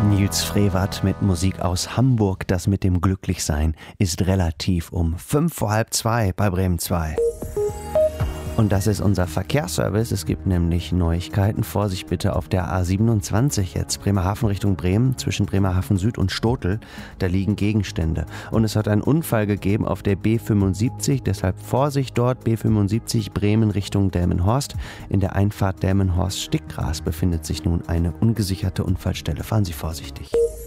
Nils Frevert mit Musik aus Hamburg. Das mit dem Glücklichsein ist relativ um 5 vor halb 2 bei Bremen 2. Und das ist unser Verkehrsservice. Es gibt nämlich Neuigkeiten. Vorsicht bitte auf der A27 jetzt. Bremerhaven Richtung Bremen, zwischen Bremerhaven Süd und Stotel. Da liegen Gegenstände. Und es hat einen Unfall gegeben auf der B75. Deshalb Vorsicht dort. B75 Bremen Richtung Delmenhorst. In der Einfahrt Delmenhorst-Stickgras befindet sich nun eine ungesicherte Unfallstelle. Fahren Sie vorsichtig.